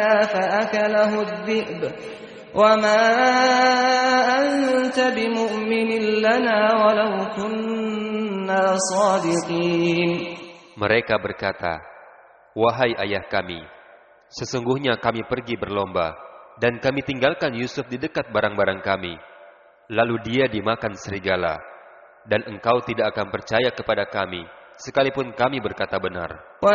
فأكله الذئب وما أنت بمؤمن لنا ولو كنا صادقين. Mereka berkata, "Wahai ayah kami, sesungguhnya kami pergi berlomba dan kami tinggalkan Yusuf di dekat barang-barang kami. Lalu dia dimakan serigala, dan engkau tidak akan percaya kepada kami sekalipun kami berkata benar."